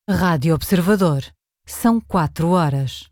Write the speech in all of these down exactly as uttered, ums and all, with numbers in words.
Rádio Observador. São quatro horas.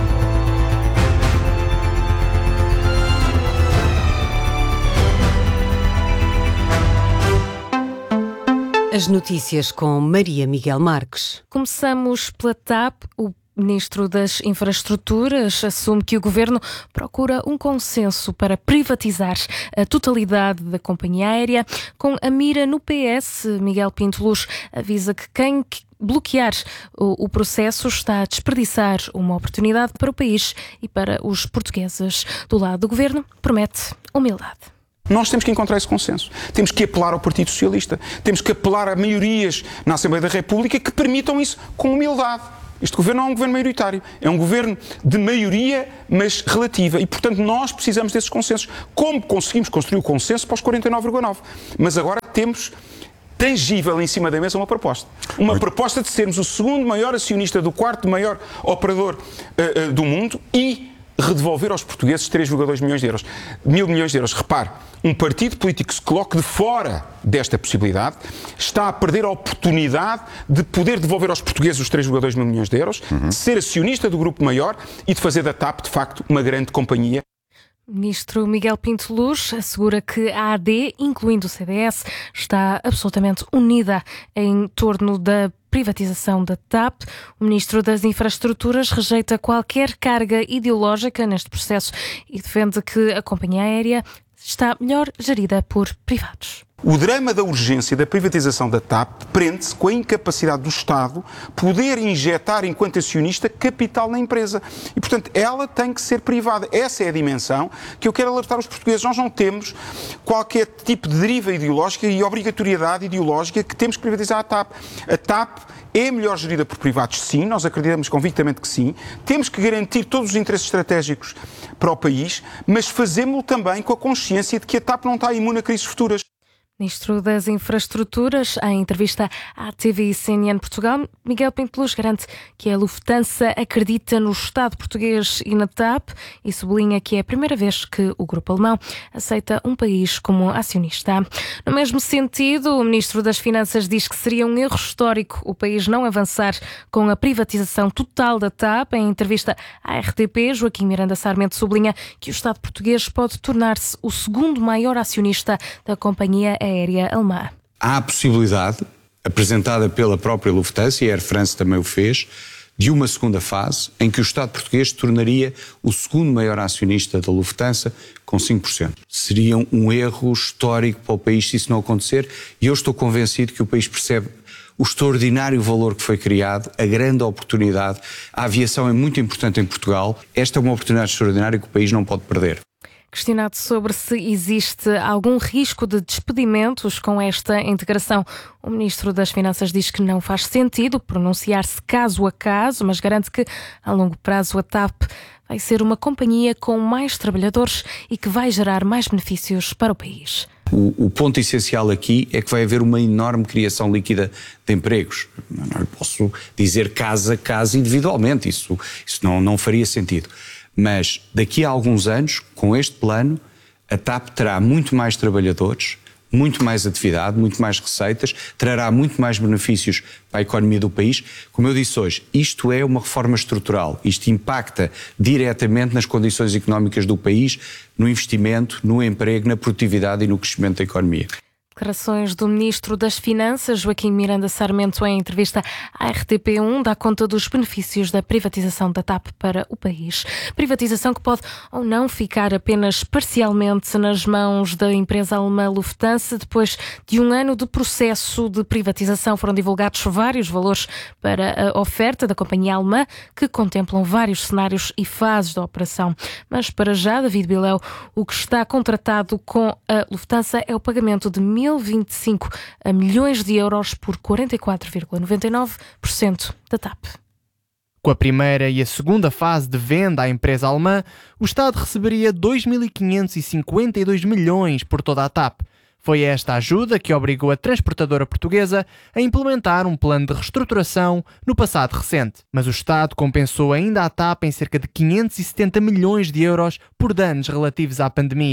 As notícias com Maria Miguel Marques. Começamos pela T A P. O Ministro das Infraestruturas assume que o Governo procura um consenso para privatizar a totalidade da companhia aérea. Com a mira no P S, Miguel Pinto Luz avisa que quem bloquear o, o processo está a desperdiçar uma oportunidade para o país e para os portugueses. Do lado do Governo, promete humildade. Nós temos que encontrar esse consenso. Temos que apelar ao Partido Socialista. Temos que apelar a maiorias na Assembleia da República que permitam isso com humildade. Este governo não é um governo maioritário, é um governo de maioria, mas relativa. E, portanto, nós precisamos desses consensos. Como conseguimos construir o consenso para os quarenta e nove vírgula nove? Mas agora temos tangível em cima da mesa uma proposta. Uma Muito. proposta de sermos o segundo maior acionista do quarto maior operador uh, uh, do mundo e redevolver aos portugueses três vírgula dois milhões de euros. Mil milhões de euros. Repare, um partido político que se coloque de fora desta possibilidade está a perder a oportunidade de poder devolver aos portugueses os três vírgula dois mil milhões de euros, uhum. de ser acionista do grupo maior e de fazer da T A P, de facto, uma grande companhia. O ministro Miguel Pinto Luz assegura que a A D, incluindo o C D S, está absolutamente unida em torno da privatização da T A P. O ministro das Infraestruturas rejeita qualquer carga ideológica neste processo e defende que a companhia aérea está melhor gerida por privados. O drama da urgência da privatização da T A P prende-se com a incapacidade do Estado poder injetar, enquanto acionista, capital na empresa. E, portanto, ela tem que ser privada. Essa é a dimensão que eu quero alertar os portugueses. Nós não temos qualquer tipo de deriva ideológica e obrigatoriedade ideológica que temos que privatizar a T A P. A T A P é melhor gerida por privados, sim, nós acreditamos convictamente que sim. Temos que garantir todos os interesses estratégicos para o país, mas fazemos-lo também com a consciência de que a T A P não está imune a crises futuras. Ministro das Infraestruturas, em entrevista à T V e C N N Portugal, Miguel Pinto Luz garante que a Lufthansa acredita no Estado português e na T A P e sublinha que é a primeira vez que o grupo alemão aceita um país como acionista. No mesmo sentido, o Ministro das Finanças diz que seria um erro histórico o país não avançar com a privatização total da T A P. Em entrevista à R T P, Joaquim Miranda Sarmento sublinha que o Estado português pode tornar-se o segundo maior acionista da companhia aérea alemã. Há a possibilidade, apresentada pela própria Lufthansa, e a Air France também o fez, de uma segunda fase em que o Estado português se tornaria o segundo maior acionista da Lufthansa com cinco por cento. Seria um erro histórico para o país se isso não acontecer e eu estou convencido que o país percebe o extraordinário valor que foi criado, a grande oportunidade. A aviação é muito importante em Portugal. Esta é uma oportunidade extraordinária que o país não pode perder. Questionado sobre se existe algum risco de despedimentos com esta integração, o Ministro das Finanças diz que não faz sentido pronunciar-se caso a caso, mas garante que, a longo prazo, a T A P vai ser uma companhia com mais trabalhadores e que vai gerar mais benefícios para o país. O, o ponto essencial aqui é que vai haver uma enorme criação líquida de empregos. Não lhe posso dizer casa a casa individualmente, isso, isso não, não faria sentido. Mas daqui a alguns anos, com este plano, a T A P terá muito mais trabalhadores, muito mais atividade, muito mais receitas, trará muito mais benefícios para a economia do país. Como eu disse hoje, isto é uma reforma estrutural. Isto impacta diretamente nas condições económicas do país, no investimento, no emprego, na produtividade e no crescimento da economia. Declarações do Ministro das Finanças, Joaquim Miranda Sarmento, em entrevista à R T P um, dá conta dos benefícios da privatização da T A P para o país. Privatização que pode ou não ficar apenas parcialmente nas mãos da empresa alemã Lufthansa. Depois de um ano de processo de privatização, foram divulgados vários valores para a oferta da companhia alemã, que contemplam vários cenários e fases da operação. Mas para já, David Bileu, o que está contratado com a Lufthansa é o pagamento de mil e vinte e cinco milhões de euros por quarenta e quatro vírgula noventa e nove por cento da T A P. Com a primeira e a segunda fase de venda à empresa alemã, o Estado receberia dois mil quinhentos e cinquenta e dois milhões por toda a T A P. Foi esta ajuda que obrigou a transportadora portuguesa a implementar um plano de reestruturação no passado recente. Mas o Estado compensou ainda a T A P em cerca de quinhentos e setenta milhões de euros por danos relativos à pandemia.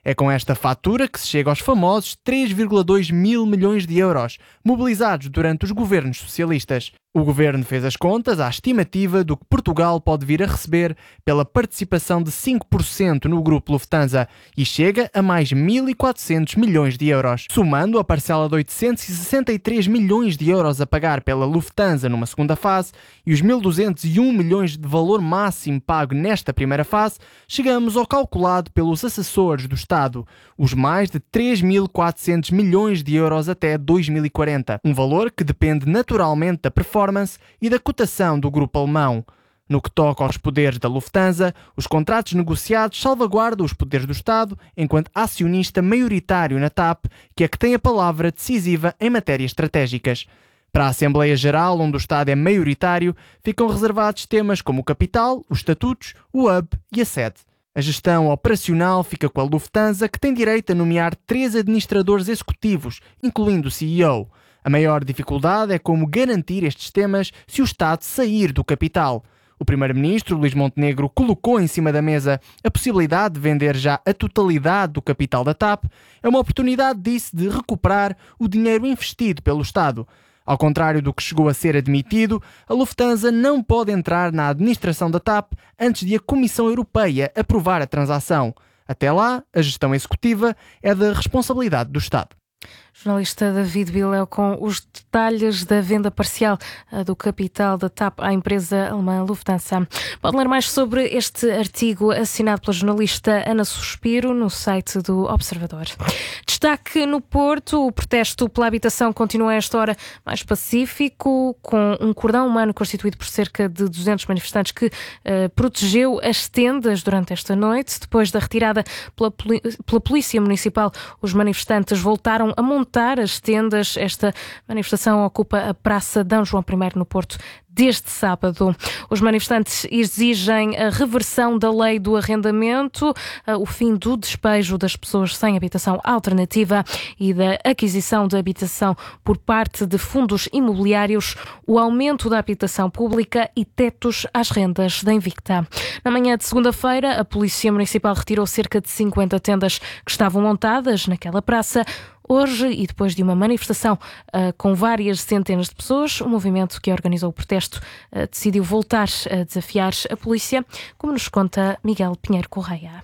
É com esta fatura que se chega aos famosos três vírgula dois mil milhões de euros, mobilizados durante os governos socialistas. O governo fez as contas à estimativa do que Portugal pode vir a receber pela participação de cinco por cento no grupo Lufthansa e chega a mais mil e quatrocentos milhões de euros. Somando a parcela de oitocentos e sessenta e três milhões de euros a pagar pela Lufthansa numa segunda fase e os mil duzentos e um milhões de valor máximo pago nesta primeira fase, chegamos ao calculado pelos assessores do Estado, os mais de três mil e quatrocentos milhões de euros até dois mil e quarenta, um valor que depende naturalmente da performance e da cotação do grupo alemão. No que toca aos poderes da Lufthansa, os contratos negociados salvaguardam os poderes do Estado enquanto acionista maioritário na T A P, que é que tem a palavra decisiva em matérias estratégicas. Para a Assembleia Geral, onde o Estado é maioritário, ficam reservados temas como o capital, os estatutos, o hub e a sede. A gestão operacional fica com a Lufthansa, que tem direito a nomear três administradores executivos, incluindo o C E O. A maior dificuldade é como garantir estes temas se o Estado sair do capital. O primeiro-ministro, Luís Montenegro, colocou em cima da mesa a possibilidade de vender já a totalidade do capital da T A P. É uma oportunidade, disse, de recuperar o dinheiro investido pelo Estado. Ao contrário do que chegou a ser admitido, a Lufthansa não pode entrar na administração da T A P antes de a Comissão Europeia aprovar a transação. Até lá, a gestão executiva é da responsabilidade do Estado. Jornalista David Bileu com os detalhes da venda parcial do capital da T A P à empresa alemã Lufthansa. Pode ler mais sobre este artigo assinado pela jornalista Ana Suspiro no site do Observador. Destaque no Porto, o protesto pela habitação continua a esta hora mais pacífico, com um cordão humano constituído por cerca de duzentos manifestantes que uh, protegeu as tendas durante esta noite. Depois da retirada pela, pela Polícia Municipal, os manifestantes voltaram a montar as tendas. Esta manifestação ocupa a Praça D. João I no Porto desde sábado. Os manifestantes exigem a reversão da lei do arrendamento, o fim do despejo das pessoas sem habitação alternativa e da aquisição de habitação por parte de fundos imobiliários, o aumento da habitação pública e tetos às rendas da Invicta. Na manhã de segunda-feira, a Polícia Municipal retirou cerca de cinquenta tendas que estavam montadas naquela praça. Hoje, e depois de uma manifestação uh, com várias centenas de pessoas, o movimento que organizou o protesto uh, decidiu voltar a desafiar a polícia, como nos conta Miguel Pinheiro Correia.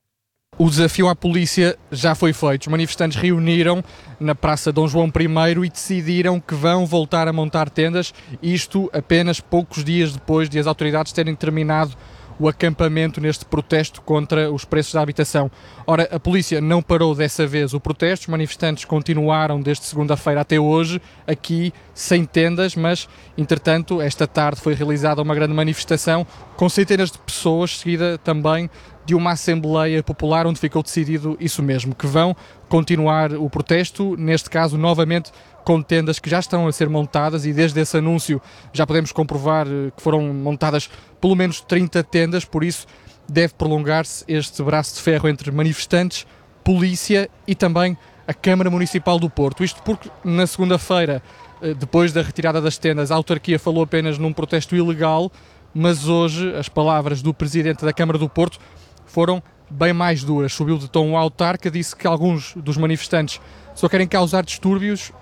O desafio à polícia já foi feito. Os manifestantes reuniram na Praça Dom João I e decidiram que vão voltar a montar tendas, isto apenas poucos dias depois de as autoridades terem terminado o acampamento neste protesto contra os preços da habitação. Ora, a polícia não parou dessa vez o protesto, os manifestantes continuaram desde segunda-feira até hoje, aqui sem tendas, mas, entretanto, esta tarde foi realizada uma grande manifestação com centenas de pessoas, seguida também de uma Assembleia Popular, onde ficou decidido isso mesmo, que vão continuar o protesto, neste caso, novamente, com tendas que já estão a ser montadas, e desde esse anúncio já podemos comprovar que foram montadas pelo menos trinta tendas, por isso deve prolongar-se este braço de ferro entre manifestantes, polícia e também a Câmara Municipal do Porto. Isto porque na segunda-feira, depois da retirada das tendas, a autarquia falou apenas num protesto ilegal, mas hoje as palavras do Presidente da Câmara do Porto foram bem mais duras. Subiu de tom o autarca, disse que alguns dos manifestantes só querem causar distúrbios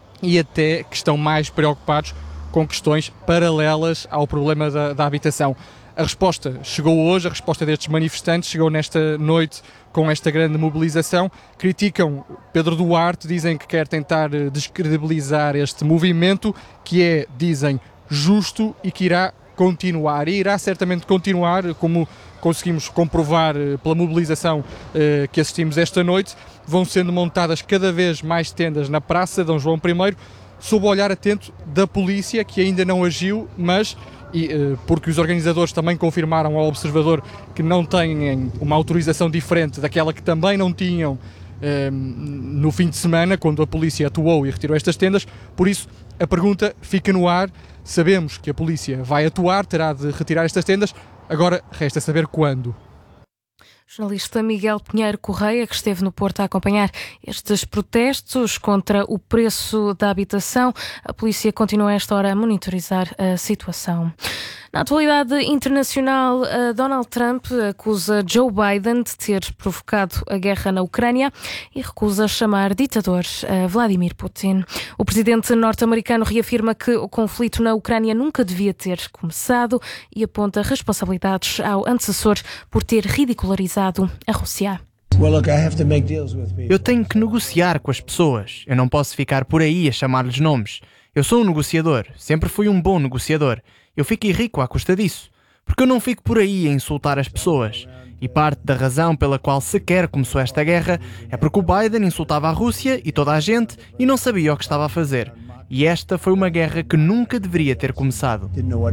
e até que estão mais preocupados com questões paralelas ao problema da, da habitação. A resposta chegou hoje, a resposta destes manifestantes chegou nesta noite com esta grande mobilização. Criticam Pedro Duarte, dizem que quer tentar descredibilizar este movimento, que é, dizem, justo e que irá continuar. E irá certamente continuar, como conseguimos comprovar pela mobilização eh, que assistimos esta noite. Vão sendo montadas cada vez mais tendas na Praça Dom João I, sob o olhar atento da polícia, que ainda não agiu, mas e, eh, porque os organizadores também confirmaram ao Observador que não têm uma autorização diferente daquela que também não tinham eh, no fim de semana, quando a polícia atuou e retirou estas tendas. Por isso, a pergunta fica no ar. Sabemos que a polícia vai atuar, terá de retirar estas tendas, agora resta saber quando. Jornalista Miguel Pinheiro Correia, que esteve no Porto a acompanhar estes protestos contra o preço da habitação. A polícia continua a esta hora a monitorizar a situação. Na atualidade internacional, Donald Trump acusa Joe Biden de ter provocado a guerra na Ucrânia e recusa chamar ditador a Vladimir Putin. O presidente norte-americano reafirma que o conflito na Ucrânia nunca devia ter começado e aponta responsabilidades ao antecessor por ter ridicularizado a Rússia. Eu tenho que negociar com as pessoas. Eu não posso ficar por aí a chamar-lhes nomes. Eu sou um negociador. Sempre fui um bom negociador. Eu fiquei rico à custa disso. Porque eu não fico por aí a insultar as pessoas. E parte da razão pela qual sequer começou esta guerra é porque o Biden insultava a Rússia e toda a gente e não sabia o que estava a fazer. E esta foi uma guerra que nunca deveria ter começado.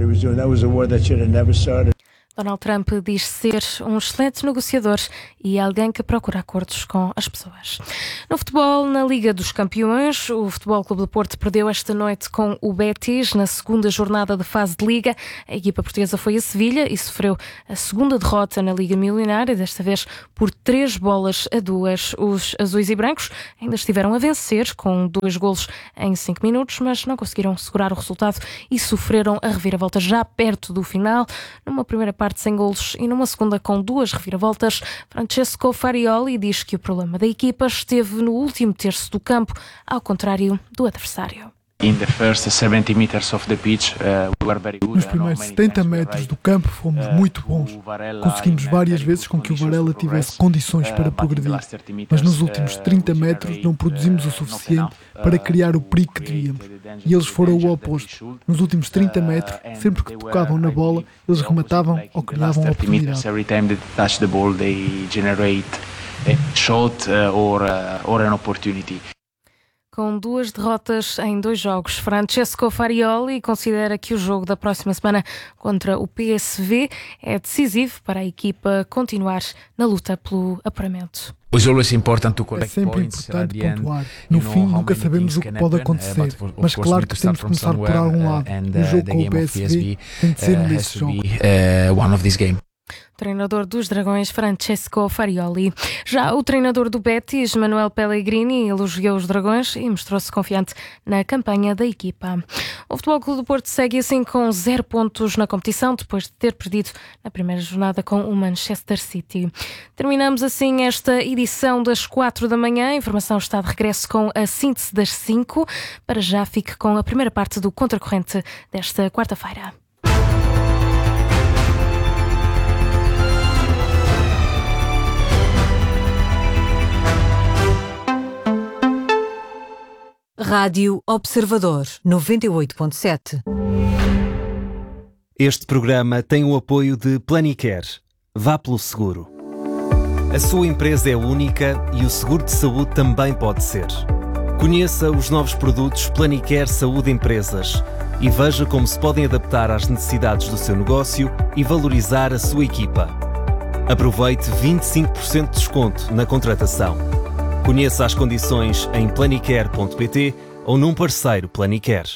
Donald Trump diz ser um excelente negociador e alguém que procura acordos com as pessoas. No futebol, na Liga dos Campeões, o Futebol Clube do Porto perdeu esta noite com o Betis na segunda jornada de fase de Liga. A equipa portuguesa foi a Sevilha e sofreu a segunda derrota na Liga Milionária, desta vez por três bolas a duas. Os azuis e brancos ainda estiveram a vencer com dois golos em cinco minutos, mas não conseguiram segurar o resultado e sofreram a reviravolta já perto do final. Numa primeira parte sem golos e numa segunda com duas reviravoltas, Francesco Farioli diz que o problema da equipa esteve no último terço do campo, ao contrário do adversário. Nos primeiros setenta metros do campo fomos muito bons. Conseguimos várias vezes com que o Varela tivesse condições para progredir, mas nos últimos trinta metros não produzimos o suficiente para criar o perigo que devíamos. E eles foram o oposto. Nos últimos trinta metros, sempre que tocavam na bola, eles rematavam ou criavam oportunidade. Com duas derrotas em dois jogos, Francesco Farioli considera que o jogo da próxima semana contra o P S V é decisivo para a equipa continuar na luta pelo apuramento. É sempre importante pontuar. No fim, nunca sabemos o que pode acontecer, mas claro que temos que começar por algum lado. O jogo com o P S V tem de ser um desses jogos. Treinador dos Dragões, Francesco Farioli. Já o treinador do Betis, Manuel Pellegrini, elogiou os Dragões e mostrou-se confiante na campanha da equipa. O Futebol Clube do Porto segue assim com zero pontos na competição, depois de ter perdido na primeira jornada com o Manchester City. Terminamos assim esta edição das quatro da manhã. A informação está de regresso com a síntese das cinco. Para já, fique com a primeira parte do Contracorrente desta quarta-feira. Rádio Observador, noventa e oito ponto sete. Este programa tem o apoio de Planicare. Vá pelo seguro. A sua empresa é única e o seguro de saúde também pode ser. Conheça os novos produtos Planicare Saúde Empresas e veja como se podem adaptar às necessidades do seu negócio e valorizar a sua equipa. Aproveite vinte e cinco por cento de desconto na contratação. Conheça as condições em planicare ponto pt ou num parceiro Planicare.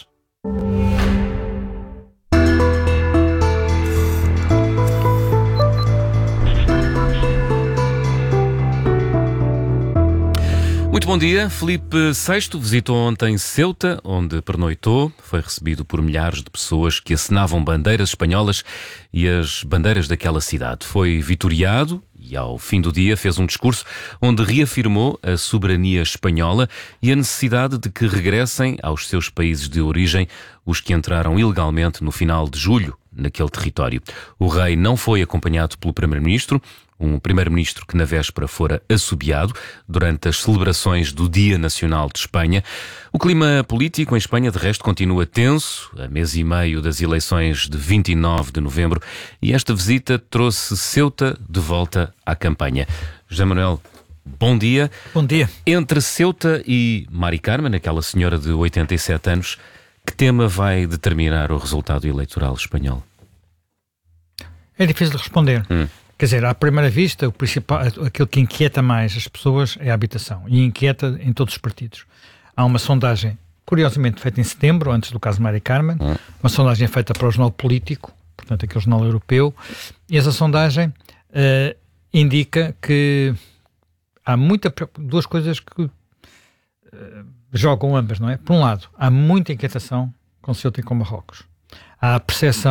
Muito bom dia. Filipe sexto visitou ontem Ceuta, onde pernoitou. Foi recebido por milhares de pessoas que acenavam bandeiras espanholas e as bandeiras daquela cidade. Foi vitoriado e, ao fim do dia, fez um discurso onde reafirmou a soberania espanhola e a necessidade de que regressem aos seus países de origem os que entraram ilegalmente no final de julho naquele território. O rei não foi acompanhado pelo primeiro-ministro, um primeiro-ministro que na véspera fora assobiado durante as celebrações do Dia Nacional de Espanha. O clima político em Espanha, de resto, continua tenso, a mês e meio das eleições de vinte e nove de novembro, e esta visita trouxe Ceuta de volta à campanha. José Manuel, bom dia. Bom dia. Entre Ceuta e Mari Carmen, aquela senhora de oitenta e sete anos, que tema vai determinar o resultado eleitoral espanhol? É difícil de responder. Hum. Quer dizer, à primeira vista, o principal, aquilo que inquieta mais as pessoas é a habitação. E inquieta em todos os partidos. Há uma sondagem, curiosamente, feita em setembro, antes do caso Mari Carmen, hum. uma sondagem feita para o Jornal Político, portanto, aquele jornal europeu, e essa sondagem uh, indica que há muita... duas coisas que uh, jogam ambas, não é? Por um lado, há muita inquietação com Ceuta e com Marrocos. Há a percepção de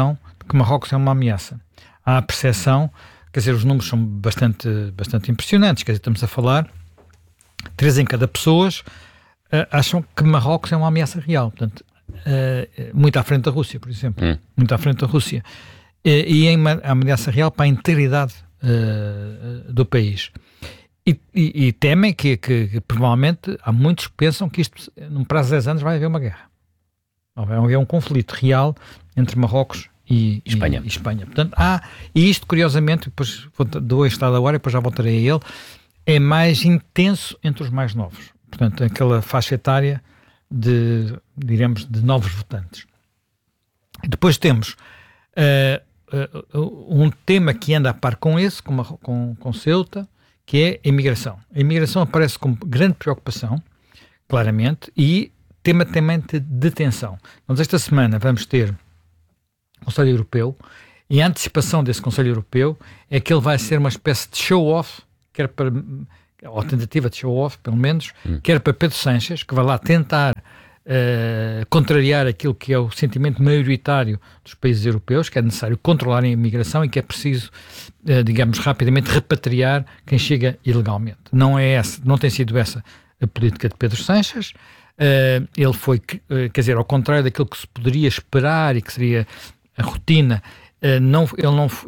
que Marrocos é uma ameaça. Há a percepção, quer dizer, os números são bastante, bastante impressionantes, quer dizer, estamos a falar, três em cada pessoas uh, acham que Marrocos é uma ameaça real, portanto, uh, muito à frente da Rússia, por exemplo, hum. muito à frente da Rússia, uh, e é uma ameaça real para a integridade uh, do país. E, e, e temem que, que, que provavelmente há muitos que pensam que isto, num prazo de dez anos, vai haver uma guerra. Vai haver um conflito real entre Marrocos e Espanha. E, e Espanha. Portanto, há, e isto, curiosamente, depois dou este estado agora e depois já voltarei a ele, é mais intenso entre os mais novos. Portanto, aquela faixa etária de, diremos, de novos votantes. Depois temos uh, uh, um tema que anda a par com esse, com, com, com Ceuta, que é a imigração. A imigração aparece como grande preocupação, claramente, e tema também de detenção. Nós esta semana vamos ter o Conselho Europeu, e a antecipação desse Conselho Europeu é que ele vai ser uma espécie de show-off, quer para, ou tentativa de show-off, pelo menos, hum. quer para Pedro Sánchez, que vai lá tentar uh, contrariar aquilo que é o sentimento maioritário dos países europeus, que é necessário controlar a imigração e que é preciso, uh, digamos, rapidamente repatriar quem chega ilegalmente. Não é essa, não tem sido essa a política de Pedro Sánchez. Uh, ele foi, uh, quer dizer, ao contrário daquilo que se poderia esperar e que seria a rotina, uh, não, ele não,